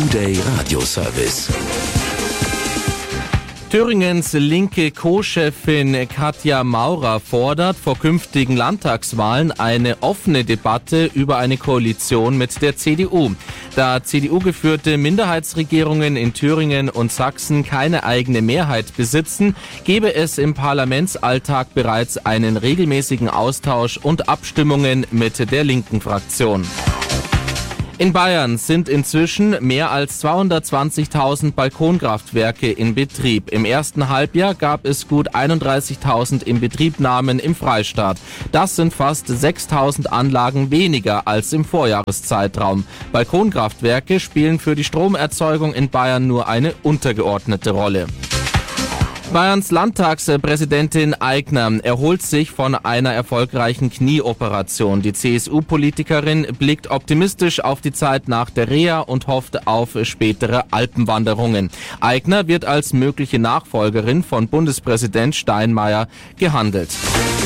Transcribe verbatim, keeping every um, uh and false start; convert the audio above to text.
Today Radio Service. Thüringens linke Co-Chefin Katja Maurer fordert vor künftigen Landtagswahlen eine offene Debatte über eine Koalition mit der C D U. Da C D U-geführte Minderheitsregierungen in Thüringen und Sachsen keine eigene Mehrheit besitzen, gebe es im Parlamentsalltag bereits einen regelmäßigen Austausch und Abstimmungen mit der linken Fraktion. In Bayern sind inzwischen mehr als zweihundertzwanzigtausend Balkonkraftwerke in Betrieb. Im ersten Halbjahr gab es gut einunddreißigtausend Inbetriebnahmen im Freistaat. Das sind fast sechstausend Anlagen weniger als im Vorjahreszeitraum. Balkonkraftwerke spielen für die Stromerzeugung in Bayern nur eine untergeordnete Rolle. Bayerns Landtagspräsidentin Aigner erholt sich von einer erfolgreichen Knieoperation. Die C S U-Politikerin blickt optimistisch auf die Zeit nach der Reha und hofft auf spätere Alpenwanderungen. Aigner wird als mögliche Nachfolgerin von Bundespräsident Steinmeier gehandelt.